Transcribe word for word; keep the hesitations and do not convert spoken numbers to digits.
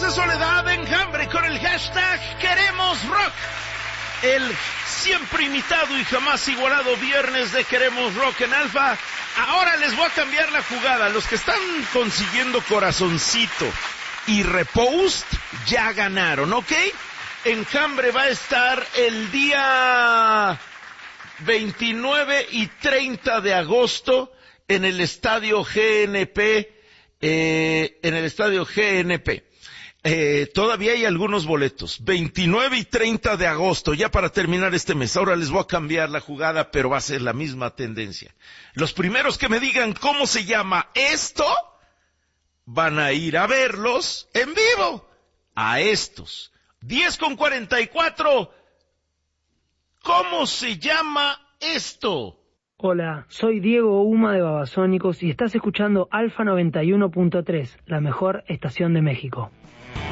de Soledad, Enjambre con el hashtag Queremos Rock. El siempre imitado y jamás igualado viernes de Queremos Rock en Alfa. Ahora les voy a cambiar la jugada. Los que están consiguiendo corazoncito y repost ya ganaron, ¿ok? Enjambre va a estar el día veintinueve y treinta de agosto en el estadio G N P, eh, en el estadio G N P. Eh, todavía hay algunos boletos, veintinueve y treinta de agosto, ya para terminar este mes. Ahora les voy a cambiar la jugada, pero va a ser la misma tendencia. Los primeros que me digan cómo se llama esto, van a ir a verlos en vivo, a estos. diez con cuarenta y cuatro, ¿cómo se llama esto? Hola, soy Diego Uma de Babasónicos y estás escuchando Alfa noventa y uno punto tres, la mejor estación de México.